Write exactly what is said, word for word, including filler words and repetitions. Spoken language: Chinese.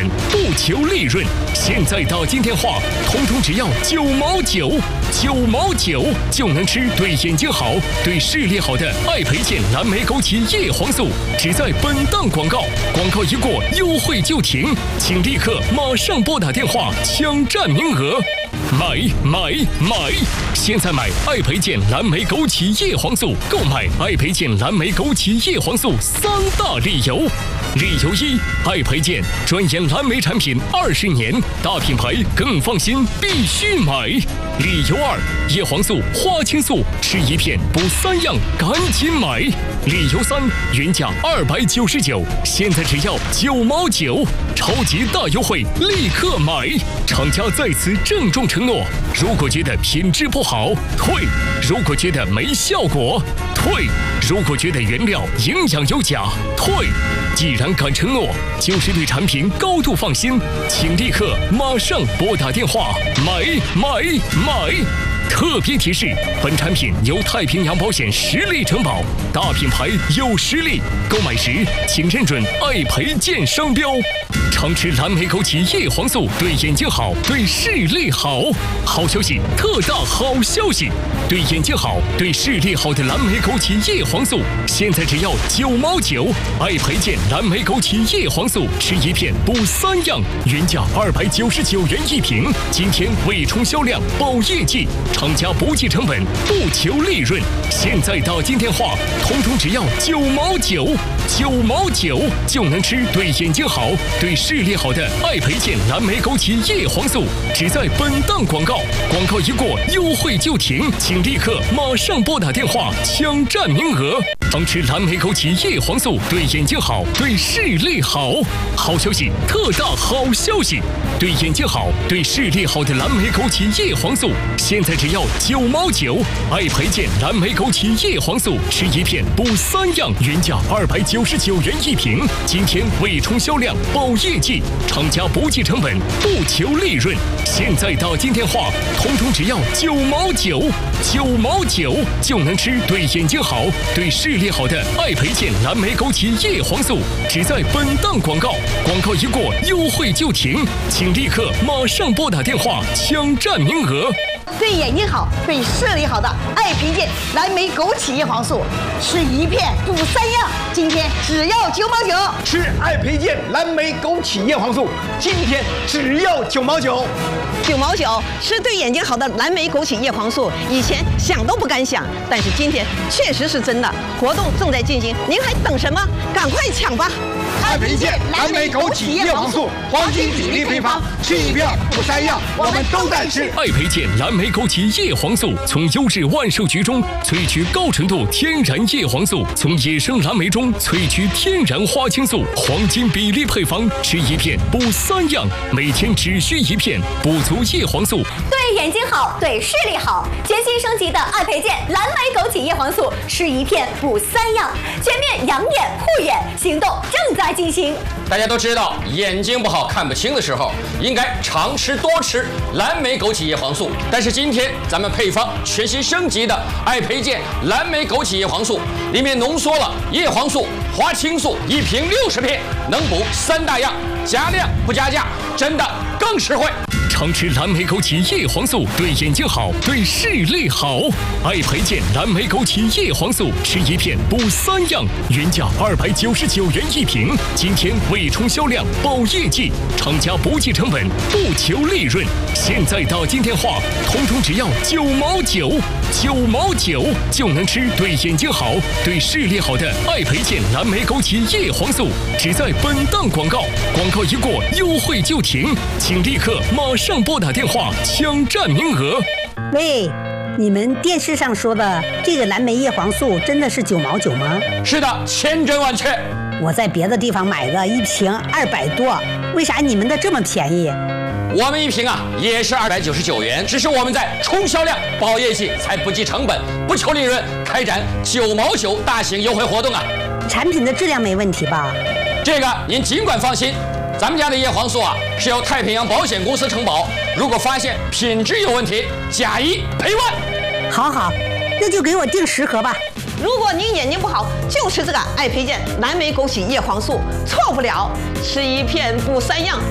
本，不求利润。现在打进电话，通通只要九毛九，九毛九就能吃对眼睛好、对视力好的爱培健蓝莓枸杞叶黄素。只在本档广告，广告一过，优惠就停，请立刻马上拨打电话抢占名额。买买买！现在买爱培健蓝莓枸杞叶黄素，购买爱培健蓝莓枸杞叶黄素三大理由。理由一：爱培健专研蓝莓产品二十年，大品牌更放心，必须买。理由二：叶黄素、花青素吃一片补三样，赶紧买。理由三：原价二百九十九，现在只要九毛九，超级大优惠，立刻买！厂家在此郑重承诺：如果觉得品质不好，退；如果觉得没效果，退；如果觉得原料营养有假，退。既然敢承诺，就是对产品高度放心，请立刻马上拨打电话买买买！特别提示：本产品由太平洋保险实力承保，大品牌有实力，购买时请认准爱培健商标。常吃蓝莓枸杞叶黄素，对眼睛好，对视力好。好消息，特大好消息！对眼睛好、对视力好的蓝莓枸杞叶黄素，现在只要九毛九。爱培健蓝莓枸杞叶黄素，吃一片补三样，原价二百九十九元一瓶，今天为冲销量、保业绩，厂家不计成本，不求利润。现在打进电话，通通只要九毛九，九毛九就能吃对眼睛好、对视力好的爱培健蓝莓枸杞叶黄素。只在本档广告，广告一过，优惠就停，请立刻马上拨打电话抢占名额。常吃蓝莓枸杞叶黄素，对眼睛好，对视力好。好消息，特大好消息！对眼睛好、对视力好的蓝莓枸杞叶黄素，现在只要九毛九。爱培健蓝莓枸杞叶黄素，吃一片补三样，原价二百九十九元一瓶，今天为冲销量、保业绩，厂家不计成本，不求利润。现在打进电话，通通只要九毛九，九毛九就能吃对眼睛好、对视力好的爱培健蓝莓枸杞叶黄素。只在本档广告，广告一过，优惠就停，请立刻马上拨打电话抢占名额。 对眼睛好、对视力好的爱培健蓝莓枸杞叶黄素，吃一片补三样，今天只要九毛九。 吃爱培健蓝莓枸杞叶黄素，今天只要九毛九。 九毛九吃对眼睛好的蓝莓枸杞叶黄素，以前想都不敢想，但是今天确实是真的。活动正在进行，您还等什么？赶快抢吧！ 爱培健蓝莓枸杞叶黄素，黄金比例配方，吃一片补三样，我们都在吃。 爱培健蓝莓枸杞叶黄素，从优质万寿菊中萃取高纯度天然叶黄素，从野生蓝莓中萃取天然花青素，黄金比例配方，吃一片补三样，每天只需一片，补足叶黄素。 对眼睛好，对视力好，全新升级的爱培健蓝莓枸杞叶黄素，吃一片补三样，全面养眼护眼，行动正在进行。 大家都知道，眼睛不好看不清的时候，应该常吃多吃蓝莓枸杞叶黄素。但是今天咱们配方全新升级的爱培健蓝莓枸杞叶黄素，里面浓缩了叶黄素、花青素，一瓶六十片，能补三大样，加量不加价，真的更实惠。 常吃蓝莓枸杞叶黄素，对眼睛好，对视力好。爱培健蓝莓枸杞叶黄素，吃一片补三样，原价二百九十九元一瓶，今天为冲销量、保业绩，厂家不计成本，不求利润。现在打进电话，通通只要九毛九，九毛九就能吃对眼睛好、对视力好的爱培健蓝莓枸杞叶黄素。只在本档广告，广告一过，优惠就停，请立刻马上拨打电话抢占名额。 喂，你们电视上说的这个蓝莓叶黄素真的是九毛九吗？ 是的，千真万确。 我在别的地方买的一瓶二百多，为啥你们的这么便宜？ 我们一瓶啊也是二百九十九元，只是我们在冲销量、保业绩，才不计成本、不求利润，开展九毛九大型优惠活动啊。 产品的质量没问题吧？ 这个您尽管放心。咱们家的叶黄素啊，是由太平洋保险公司承保，如果发现品质有问题，假一赔万。 好好，那就给我订十盒吧。 如果您眼睛不好，就吃这个爱培健蓝莓枸杞叶黄素，错不了。吃一片补三样，